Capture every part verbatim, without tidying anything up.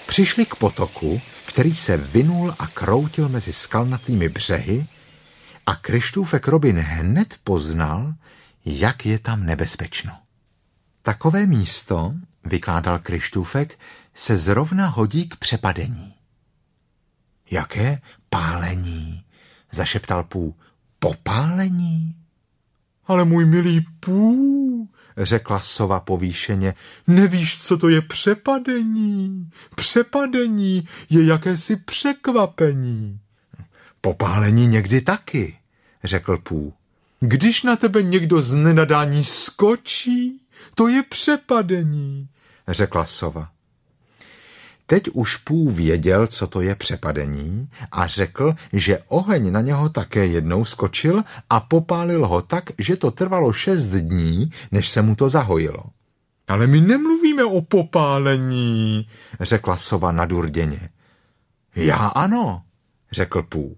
Přišli k potoku, který se vinul a kroutil mezi skalnatými břehy, a Kryštůfek Robin hned poznal, jak je tam nebezpečno. Takové místo, vykládal Kryštůfek, se zrovna hodí k přepadení. Jaké pálení, zašeptal Pů. Popálení? Ale můj milý Pů, řekla sova povýšeně, nevíš, co to je přepadení? Přepadení je jakési překvapení. Popálení někdy taky, řekl Pů. Když na tebe někdo z nenadání skočí, to je přepadení, řekla sova. Teď už Pů věděl, co to je přepadení, a řekl, že oheň na něho také jednou skočil a popálil ho tak, že to trvalo šest dní, než se mu to zahojilo. Ale my nemluvíme o popálení, řekla sova nadurděně. Já ano, řekl Pů.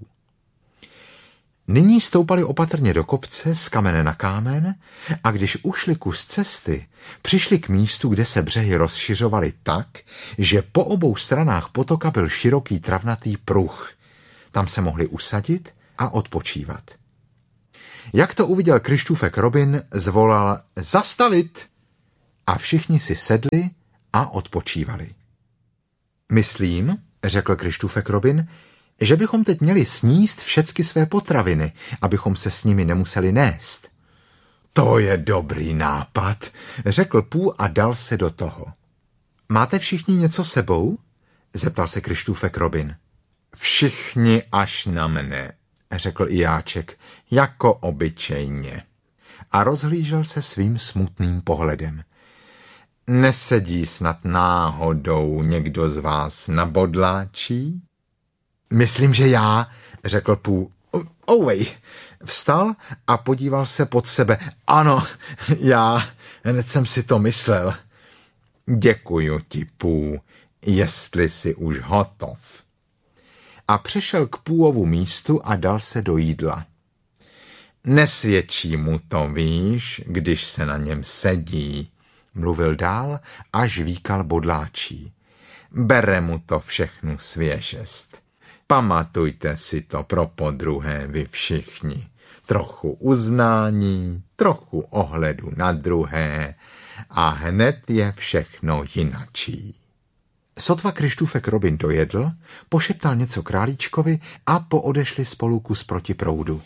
Nyní stoupali opatrně do kopce z kamene na kámen a když ušli kus cesty, přišli k místu, kde se břehy rozšiřovaly tak, že po obou stranách potoka byl široký travnatý pruh. Tam se mohli usadit a odpočívat. Jak to uviděl Kryštůfek Robin, zvolal zastavit a všichni si sedli a odpočívali. Myslím, řekl Kryštůfek Robin, že bychom teď měli sníst všecky své potraviny, abychom se s nimi nemuseli nést. To je dobrý nápad, řekl Pů a dal se do toho. Máte všichni něco sebou? Zeptal se Kryštůfek Robin. Všichni až na mne, řekl i Jáček, jako obyčejně. A rozhlížel se svým smutným pohledem. Nesedí snad náhodou někdo z vás na bodláčí? Myslím, že já, řekl Pů. Ouvej, vstal a podíval se pod sebe. Ano, já, hned jsem si to myslel. Děkuju ti, Pů, jestli jsi už hotov. A přešel k Půovu místu a dal se do jídla. Nesvědčí mu to, víš, když se na něm sedí, mluvil dál, až víkal bodláčí. Bere mu to všechnu svěžest. Pamatujte si to pro podruhé vy všichni. Trochu uznání, trochu ohledu na druhé a hned je všechno jinačí. Sotva Kryštůfek Robin dojedl, pošeptal něco králíčkovi a poodešli spolu kus proti proudu.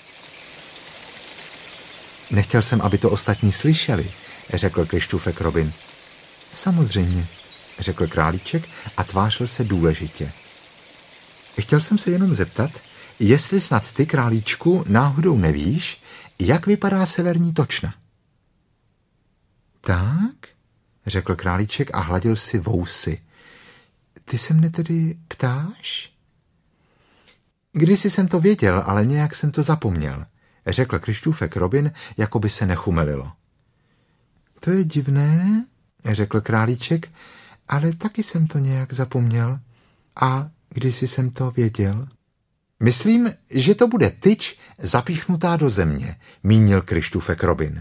Nechtěl jsem, aby to ostatní slyšeli, řekl Kryštůfek Robin. Samozřejmě, řekl králíček a tvářil se důležitě. Chtěl jsem se jenom zeptat, jestli snad ty, králíčku, náhodou nevíš, jak vypadá severní točna. Tak, řekl králíček a hladil si vousy. Ty se mne tedy ptáš? Kdysi jsem to věděl, ale nějak jsem to zapomněl, řekl Kryštůfek Robin, jako by se nechumelilo. To je divné, řekl králíček, ale taky jsem to nějak zapomněl. A kdysi jsem to věděl. Myslím, že to bude tyč zapíchnutá do země, mínil Kryštůfek Robin.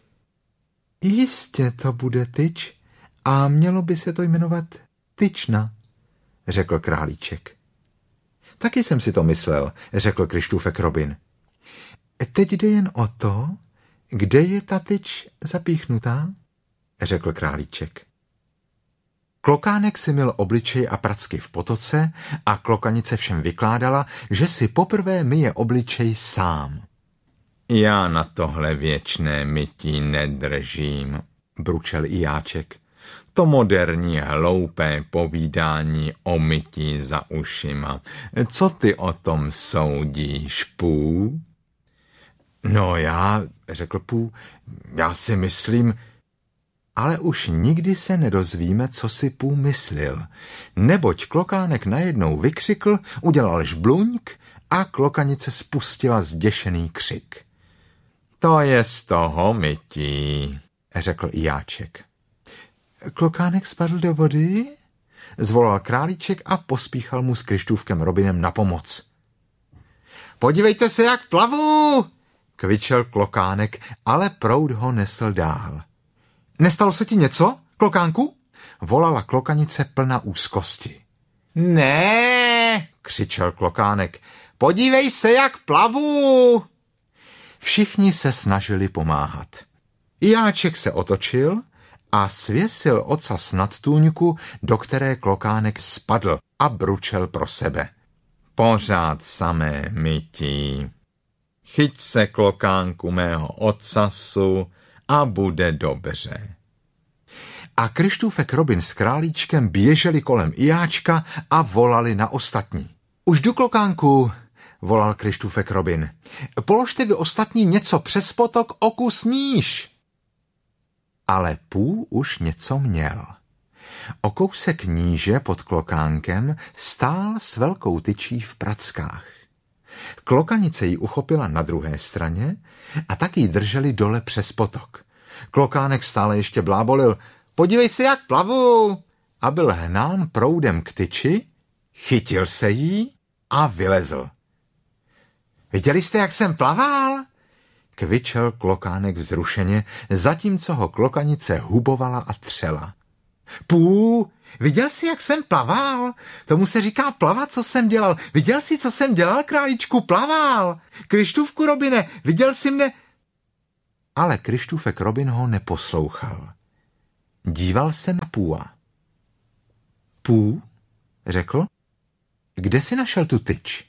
Jistě to bude tyč a mělo by se to jmenovat tyčna, řekl králíček. Taky jsem si to myslel, řekl Kryštůfek Robin. Teď jde jen o to, kde je ta tyč zapíchnutá, řekl králíček. Klokánek si myl obličej a pracky v potoce a klokanice všem vykládala, že si poprvé myje obličej sám. Já na tohle věčné mytí nedržím, bručel i Jáček. To moderní hloupé povídání o mytí za ušima. Co ty o tom soudíš, Pů? No já, řekl Pů, já si myslím... Ale už nikdy se nedozvíme, co si Pů myslil, neboť klokánek najednou vykřikl, udělal žbluňk a klokanice spustila zděšený křik. To je z toho mytí, řekl i Jáček. Klokánek spadl do vody? Zvolal králíček a pospíchal mu s Kryštůfkem Robinem na pomoc. Podívejte se, jak plavu, kvičel klokánek, ale proud ho nesl dál. Nestalo se ti něco, klokánku? volala klokanice plna úzkosti. Ne, křičel klokánek, podívej se, jak plavu. Všichni se snažili pomáhat. Jáček se otočil a svěsil ocas nad tůňku, do které klokánek spadl a bručel pro sebe. Pořád samé mytí. Chyť se, klokánku, mého ocasu a bude dobře. A Kryštůfek Robin s králíčkem běželi kolem Jáčka a volali na ostatní. Už jdu, klokánku, volal Kryštůfek Robin. Položte vy ostatní něco přes potok o kus níž. Ale Pů už něco měl. O kousek níže pod klokánkem stál s velkou tyčí v prackách. Klokanice ji uchopila na druhé straně a tak ji drželi dole přes potok. Klokánek stále ještě blábolil, podívej se, jak plavu, a byl hnán proudem k tyči, chytil se jí a vylezl. Viděli jste, jak jsem plaval? Kvičel klokánek vzrušeně, zatímco ho klokanice hubovala a třela. Pů, viděl jsi, jak jsem plaval? Tomu se říká plavat, co jsem dělal. Viděl jsi, co jsem dělal, králíčku, plaval. Kryštůvku Robine, viděl jsi mne? Ale Kryštůfek Robin ho neposlouchal. Díval se na Půa. Pů, řekl, kde jsi našel tu tyč?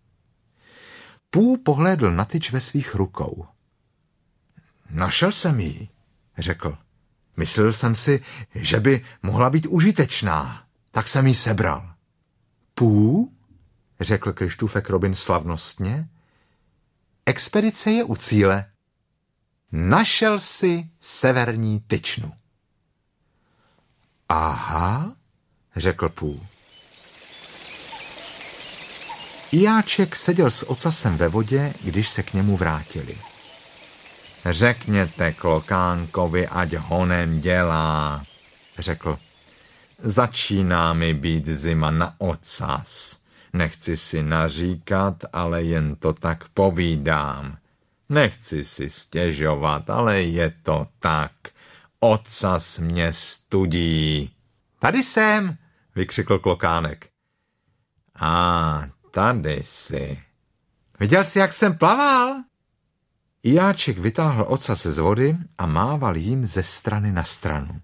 Pů pohlédl na tyč ve svých rukou. Našel jsem ji, řekl. Myslel jsem si, že by mohla být užitečná, tak jsem ji sebral. Pů, řekl Kryštůfek Robin slavnostně, expedice je u cíle. Našel si severní tyčnu. Aha, řekl Pů. Jáček seděl s ocasem ve vodě, když se k němu vrátili. Řekněte klokánkovi, ať honem dělá, řekl. Začíná mi být zima na ocas. Nechci si naříkat, ale jen to tak povídám. Nechci si stěžovat, ale je to tak. Ocas mě studí. Tady jsem, vykřikl klokánek. A tady jsi. Viděl jsi, jak jsem plaval? Jáček vytáhl ocas z vody a mával jim ze strany na stranu.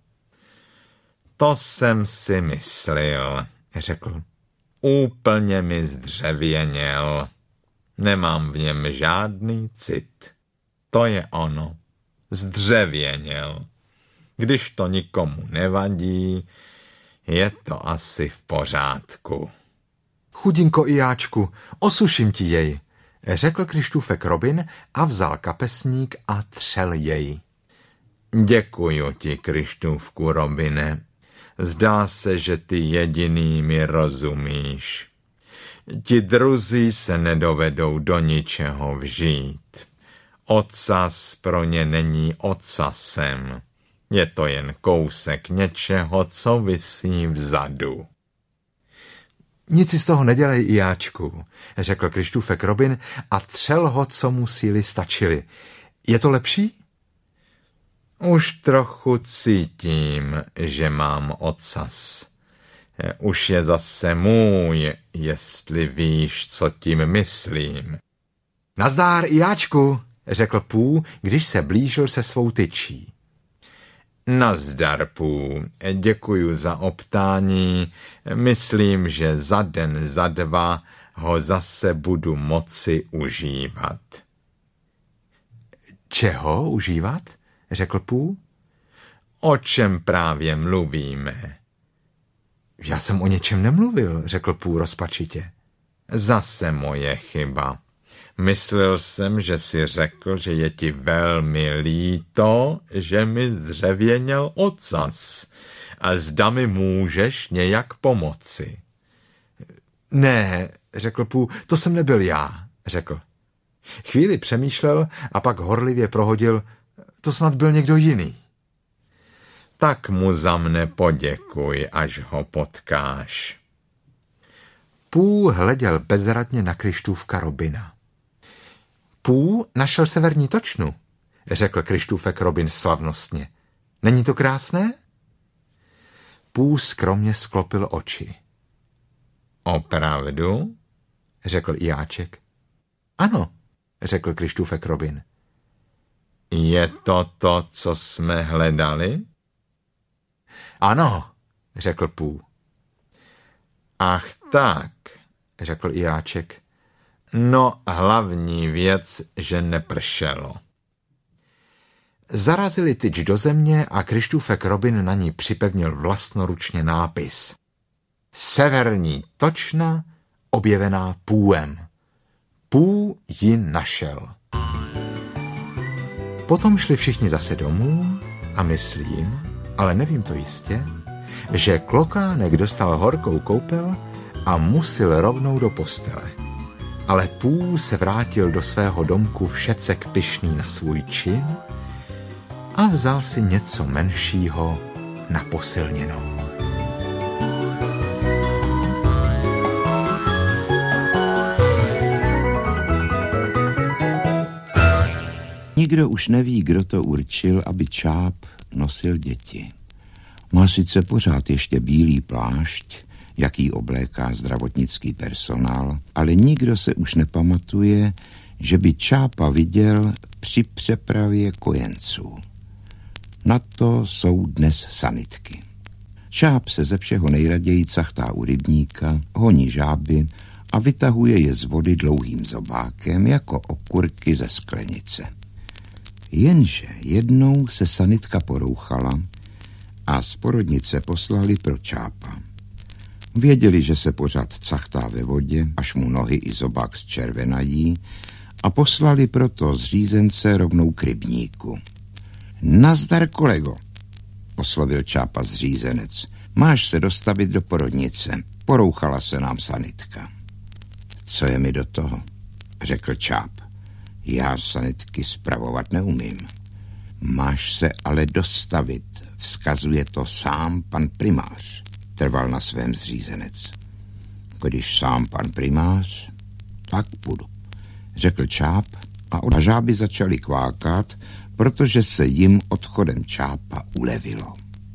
To jsem si myslel, řekl. Úplně mi zdřevěněl. Nemám v něm žádný cit. To je ono. Zdřevěněl. Když to nikomu nevadí, je to asi v pořádku. Chudinko Jáčku, osuším ti jej, řekl Kryštůfek Robin a vzal kapesník a třel jej. Děkuju ti, Kryštůvku Robine. Zdá se, že ty jediný mi rozumíš. Ti druzí se nedovedou do ničeho vžít. Ocas pro ně není ocasem. Je to jen kousek něčeho, co visí vzadu. Nic si z toho nedělej, Jáčku, řekl Kryštůfek Robin a třel ho, co mu síly stačily. Je to lepší? Už trochu cítím, že mám ocas. Už je zase můj, jestli víš, co tím myslím. Nazdár, Jáčku, řekl Pů, když se blížil se svou tyčí. Nazdar, Pů, děkuju za optání. Myslím, že za den, za dva ho zase budu moci užívat. Čeho užívat? Řekl Pů. O čem právě mluvíme? Já jsem o něčem nemluvil, řekl Pů rozpačitě. Zase moje chyba. Myslel jsem, že si řekl, že je ti velmi líto, že mi zdřevěněl ocas a zda mi můžeš nějak pomoci. Ne, řekl Pů, to jsem nebyl já, řekl. Chvíli přemýšlel a pak horlivě prohodil, to snad byl někdo jiný. Tak mu za mne poděkuj, až ho potkáš. Pů hleděl bezradně na Kryštůvka Robina. Pů našel severní točnu, řekl Kryštůfek Robin slavnostně. Není to krásné? Pů skromně sklopil oči. Opravdu? Řekl Jáček. Ano, řekl Kryštůfek Robin. Je to to, co jsme hledali? Ano, řekl Pů. Ach tak, řekl Jáček. No, hlavní věc, že nepršelo. Zarazili tyč do země a Kryštůfek Robin na ní připevnil vlastnoručně nápis. Severní točna, objevená Půem. Pů ji našel. Potom šli všichni zase domů a myslím, ale nevím to jistě, že Klokánek dostal horkou koupel a musil rovnou do postele. Ale Pů se vrátil do svého domku všecek pyšný na svůj čin a vzal si něco menšího na posilněnou. Nikdo už neví, kdo to určil, aby Čáp nosil děti. Má sice pořád ještě bílý plášť, jaký obléká zdravotnický personál, ale nikdo se už nepamatuje, že by Čápa viděl při přepravě kojenců. Na to jsou dnes sanitky. Čáp se ze všeho nejraději cachtá u rybníka, honí žáby a vytahuje je z vody dlouhým zobákem jako okurky ze sklenice. Jenže jednou se sanitka porouchala a z porodnice poslali pro Čápa. Věděli, že se pořád cachtá ve vodě, až mu nohy i zobák zčervenají, a poslali proto zřízence rovnou k rybníku. Nazdar, kolego, oslovil Čápa zřízenec. Máš se dostavit do porodnice. Porouchala se nám sanitka. Co je mi do toho, řekl Čáp. Já sanitky spravovat neumím. Máš se ale dostavit, vzkazuje to sám pan primář, trval na svém zřízenec. Když sám pan primář, tak půjdu, řekl Čáp a žáby začaly kvákat, protože se jim odchodem Čápa ulevilo.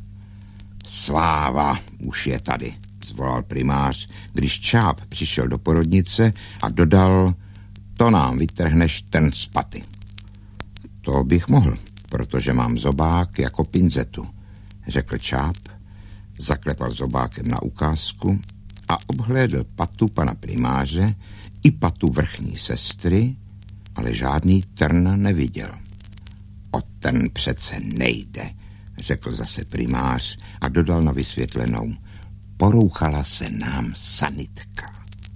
Sláva už je tady, zvolal primář, když Čáp přišel do porodnice a dodal, to nám vytrhneš ten z paty. To bych mohl, protože mám zobák jako pinzetu, řekl Čáp, zaklepal zobákem na ukázku a obhlédl patu pana primáře i patu vrchní sestry, ale žádný trn neviděl. O trn přece nejde, řekl zase primář a dodal na vysvětlenou. Porouchala se nám sanitka.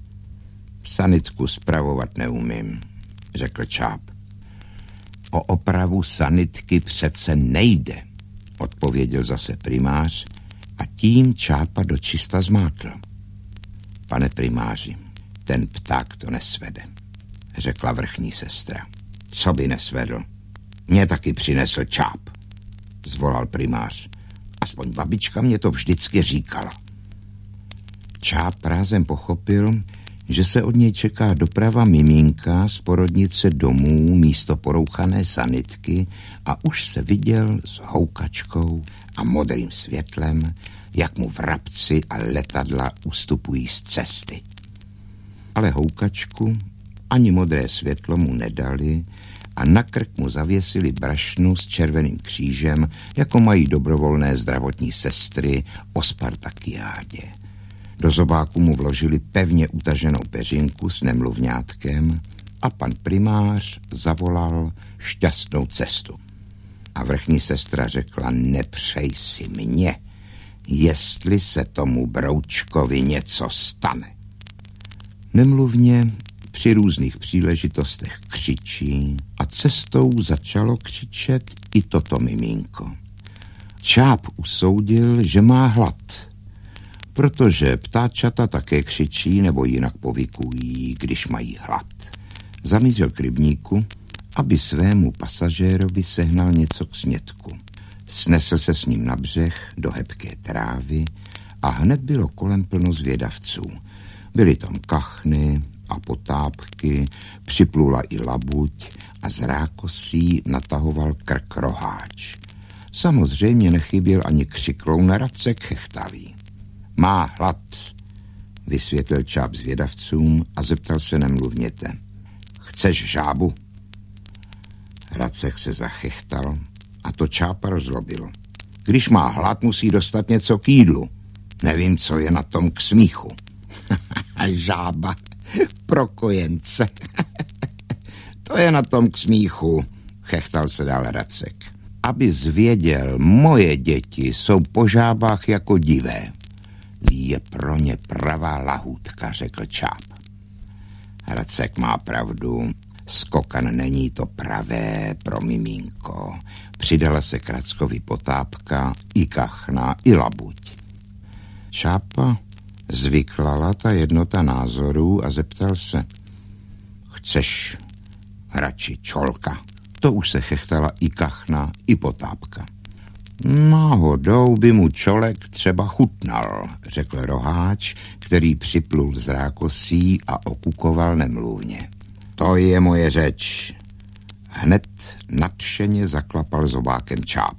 Sanitku spravovat neumím, řekl Čáp. O opravu sanitky přece nejde, odpověděl zase primář a tím Čápa dočista zmátl. Pane primáři, ten pták to nesvede, řekla vrchní sestra. Co by nesvedl? Mě taky přinesl Čáp, zvolal primář. Aspoň babička mě to vždycky říkala. Čáp rázem pochopil, že se od něj čeká doprava miminka z porodnice domů místo porouchané sanitky a už se viděl s houkačkou a modrým světlem, jak mu vrabci a letadla ustupují z cesty. Ale houkačku ani modré světlo mu nedali a na krk mu zavěsili brašnu s červeným křížem, jako mají dobrovolné zdravotní sestry o Spartakiádě. Do zobáku mu vložili pevně utaženou peřinku s nemluvňátkem a pan primář zavolal šťastnou cestu. A vrchní sestra řekla, nepřej si mě, jestli se tomu broučkovi něco stane. Nemluvně při různých příležitostech křičí a cestou začalo křičet i toto miminko. Čáp usoudil, že má hlad, protože ptáčata také křičí nebo jinak povykují, když mají hlad. Zamířil k rybníku, aby svému pasažérovi sehnal něco k snědku. Snesl se s ním na břeh do hebké trávy a hned bylo kolem plno zvědavců. Byly tam kachny a potápky, připlula i labuť a z rákosí natahoval krk roháč. Samozřejmě nechyběl ani křikloun Racek chechtavý. Má hlad, vysvětlil Čáp zvědavcům a zeptal se nemluvněte. Chceš žábu? Racek se zachechtal a to Čápa rozlobilo. Když má hlad, musí dostat něco k jídlu. Nevím, co je na tom k smíchu. Žába pro kojence. To je na tom k smíchu, chechtal se dál Racek. Aby zvěděl, moje děti jsou po žábách jako divé. Je pro ně pravá lahůdka, řekl Čáp. Racek má pravdu, skokan není to pravé pro miminko. Přidala se k Rackovi Potápka, i Kachna, i Labuť. Čápa zvyklala ta jednota názorů a zeptal se. Chceš radši čolka? To už se chechtala i Kachna, i Potápka. Náhodou by mu čolek třeba chutnal, řekl Roháč, který připlul z Rákosí a okukoval nemluvně. To je moje řeč. Hned nadšeně zaklapal zobákem Čáp.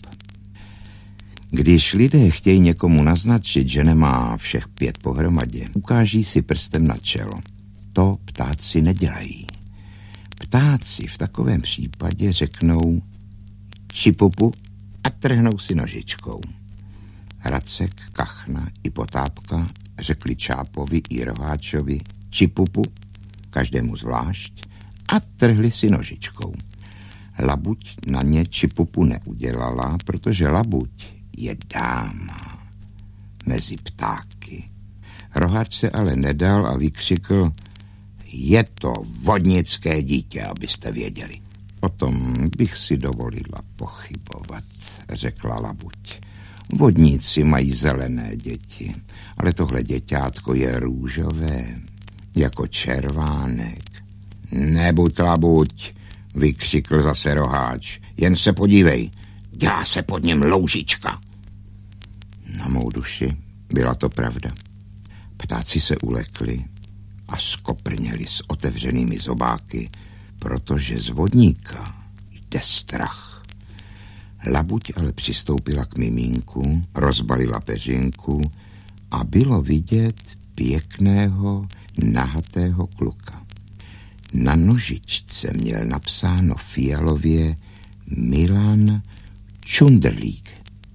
Když lidé chtějí někomu naznačit, že nemá všech pět pohromadě, ukáží si prstem na čelo. To ptáci nedělají. Ptáci v takovém případě řeknou čipupu a trhnou si nožičkou. Racek, Kachna i Potápka řekli Čápovi i Roháčovi čipupu, každému zvlášť, a trhli si nožičkou. Labuť na ně čipupu neudělala, protože Labuť je dáma mezi ptáky. Roháč se ale nedal a vykřikl, je to vodnické dítě, abyste věděli. O tom bych si dovolila pochybovat, řekla Labuť. Vodníci mají zelené děti, ale tohle děťátko je růžové, jako červánek. Nebuď Labuť, vykřikl zase Roháč, jen se podívej, dělá se pod ním loužička. Na mou duši byla to pravda. Ptáci se ulekli a skoprněli s otevřenými zobáky, protože z vodníka jde strach. Labuť ale přistoupila k mimínku, rozbalila peřinku a bylo vidět pěkného, nahatého kluka. Na nožičce měl napsáno fialově Milan Čundrlík.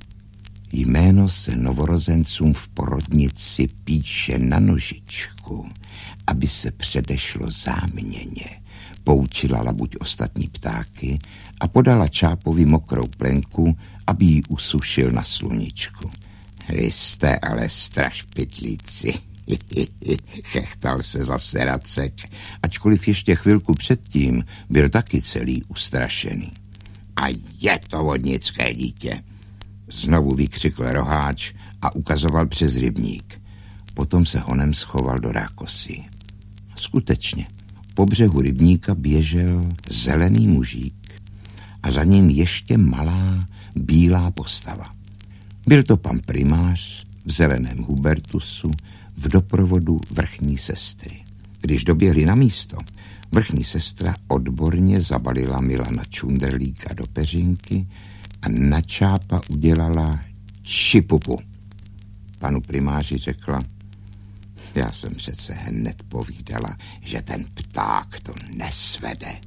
Jméno se novorozencům v porodnici píše na nožičku, aby se předešlo záměně. Poučila Labuť ostatní ptáky a podala Čápovi mokrou plenku, aby ji usušil na sluníčku. Vy jste ale strašpitlíci, chechtal se zase Racek, ačkoliv ještě chvilku předtím byl taky celý ustrašený. A je to vodnické dítě, znovu vykřikl Roháč a ukazoval přes rybník. Potom se honem schoval do Rákosí. Skutečně, po břehu rybníka běžel zelený mužík a za ním ještě malá bílá postava. Byl to pan primář v zeleném hubertusu v doprovodu vrchní sestry. Když doběhli na místo, vrchní sestra odborně zabalila Milana Čundrlíka do peřinky a na Čápa udělala čipupu. Panu primáři řekla, já jsem přece hned povídala, že ten pták to nesvede.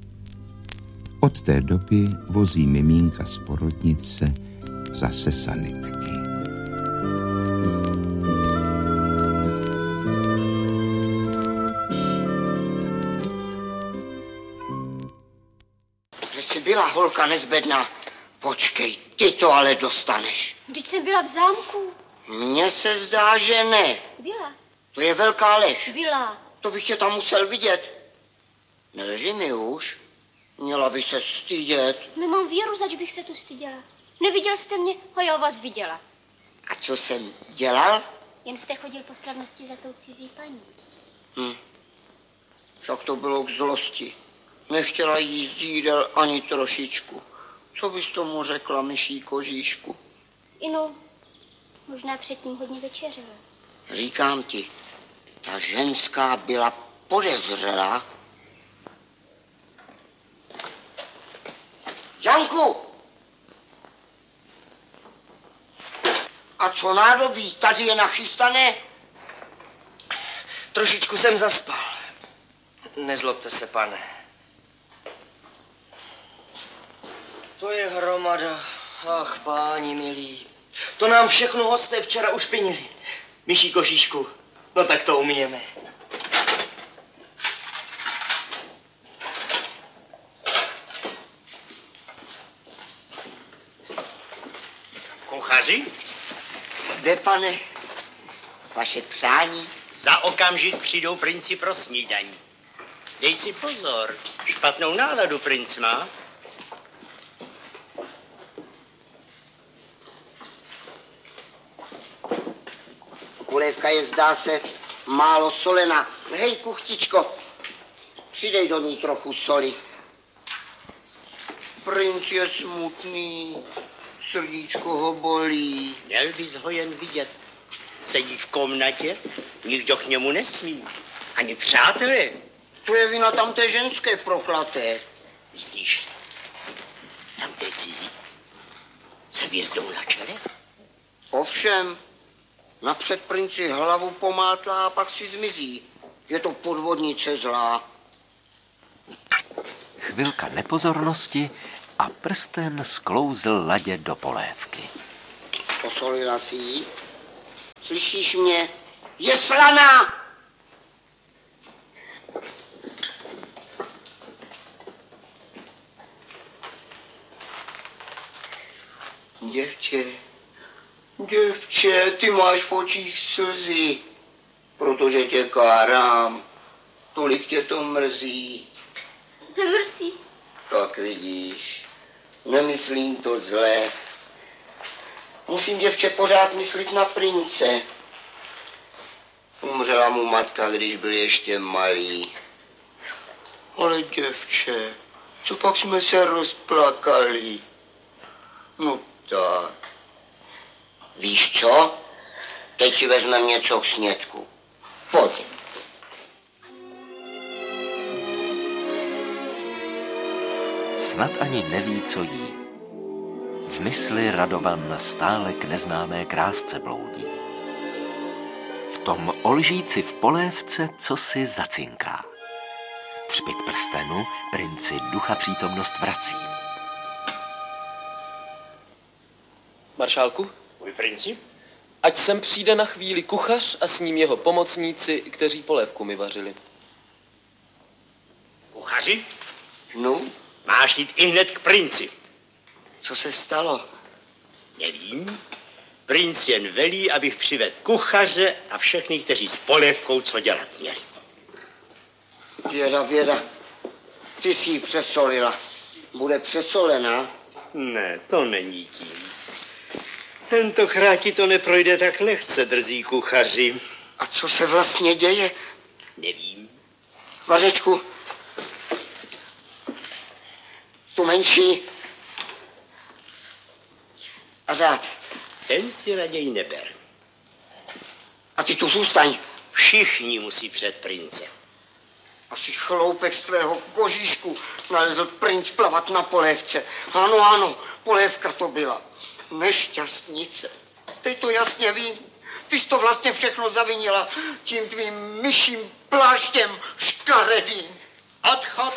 Od té doby vozí mimínka z porodnice zase sanitky. Že jsi byla holka nezbedná. Počkej, ty to ale dostaneš. Vždyť jsem byla v zámku. Mně se zdá, že ne. Byla. To je velká lež. Byla. To bych tě tam musel vidět. Nelži mi už. Měla by se stydět. Nemám víru, zač bych se tu styděla. Neviděl jste mě, a já vás viděla. A co jsem dělal? Jen jste chodil po slavnosti za tou cizí paní. Hm. Však to bylo k zlosti. Nechtěla jíst jídel ani trošičku. Co bys tomu řekla, myší kožíšku? Inu, možná předtím hodně večeřila. Říkám ti, ta ženská byla podezřelá. Janku! A co nádobí? Tady je nachystané? Trošičku jsem zaspal. Nezlobte se, pane. To je hromada. Ach, páni milí. To nám všechno hosté včera ušpinili. Myší košíšku, no tak to umíjeme. Kuchaři? Zde, pane, vaše přání. Za okamžik přijdou princi pro snídaní. Dej si pozor, špatnou náladu princ má. Polévka je, zdá se, málo solená. Hej, kuchtičko, přidej do ní trochu soli. Princ je smutný, srdíčko ho bolí. Měl bys ho jen vidět. Sedí v komnatě, nikdo k němu nesmí. Ani přátelé. To je vina tamté ženské prochlaté. Myslíš, tamté cizí? Se hvězdou na čele? Ovšem, napřed princi hlavu pomátla a pak si zmizí. Je to podvodnice zlá. Chvilka nepozornosti a prsten sklouzl ladě do polévky. Posolila si ji? Slyšíš mě? Je slaná! Děvče, děvče, ty máš v očích slzy, protože tě kárám, tolik tě to mrzí. Nemrzí. Tak vidíš, nemyslím to zle. Musím, děvče, pořád myslit na prince. Umřela mu matka, když byl ještě malý. Ale děvče, co pak jsme se rozplakali? No tak. Víš co? Teď si vezmeme něco k snědku. Pojď. Snad ani neví, co jí. V mysli Radovan stále k neznámé krásce bloudí. V tom olžíci v polévce co si zacinká. Třpyt prstenu princi ducha přítomnost vrací. Maršálku? Můj princi? Ať sem přijde na chvíli kuchař a s ním jeho pomocníci, kteří polévku mi vařili. Kuchaři? No, Máš jít ihned k princi. co se stalo? Nevím. Princ jen velí, abych přivedl kuchaře a všechny, kteří s polévkou co dělat měli. Věra, Věra, ty jsi ji přesolila. Bude přesolená? Ne, to není tím. Tentokrát ti to neprojde tak lehce, drzí kuchaři. A co se vlastně děje? Nevím. Vařečku, tu menší a řád. Ten si raději neber. A ty tu zůstaň. Všichni musí před princem. Asi chloupek z tvého kožíšku nalezl princ plavat na polévce. Ano, ano, polévka to byla. Nešťastnice. Teď to jasně vím. Ty jsi to vlastně všechno zavinila tím tvým myším pláštěm škaredým. Odchod.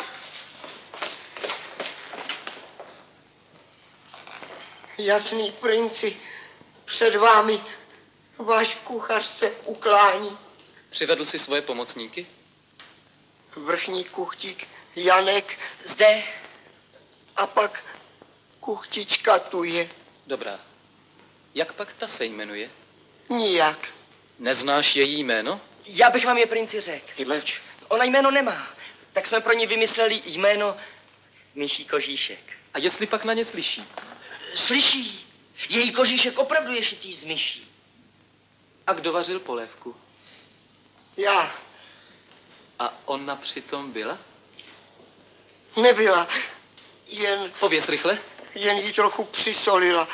Jasný princi, před vámi váš kuchař se uklání. Přivedl si svoje pomocníky? Vrchní kuchtík Janek Zde. a pak kuchtička tu je. Dobrá. Jak pak ta se jmenuje? Nijak. Neznáš její jméno? Já bych vám je princi řekl. Ty mlč. Ona jméno nemá. Tak jsme pro ní vymysleli jméno Myší kožíšek. A jestli pak na ně slyší? Slyší. Její kožíšek opravdu je šitý z myší. A kdo vařil polévku? Já. A ona přitom byla? Nebyla. Jen, Pověz rychle. jen jí trochu přisolila.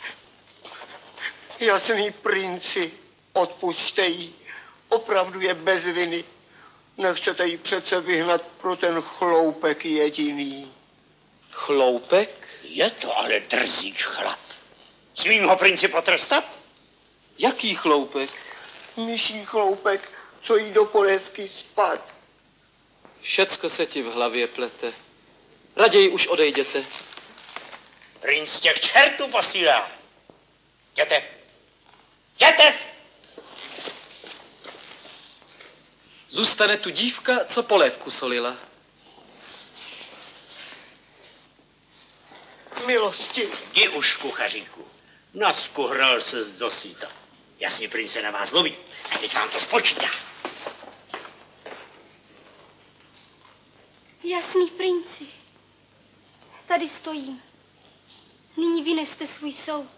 Jasný princi, odpusťte jí. Opravdu je bez viny. Nechcete jí přece vyhnat pro ten chloupek jediný. Chloupek? Je to ale drzíč chlap. Smím ho princi potrestat? Jaký chloupek? Myší chloupek, co jí do polévky spad. Všecko se ti v hlavě plete. Raději už odejděte. Princ těch čertů posílá. Jděte. Jděte! Zůstane tu dívka, co polévku solila. Milosti. Jdi už, kuchaříku. Naskuhral se z dosíta. Jasně, princ se na vás zlobí. A teď vám to spočítá. Jasný princi. Tady stojím. Nyní vyneste svůj soud.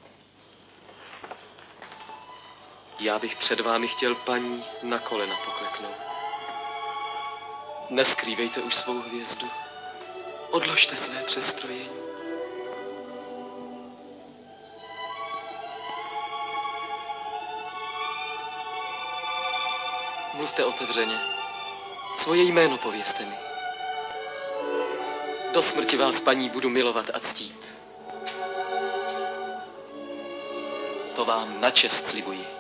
Já bych před vámi chtěl, paní, na kolena pokleknout. Neskrývejte už svou hvězdu. Odložte své přestrojení. Mluvte otevřeně. Svoje jméno povězte mi. Do smrti vás, paní, budu milovat a ctít. To vám na čest slibuji.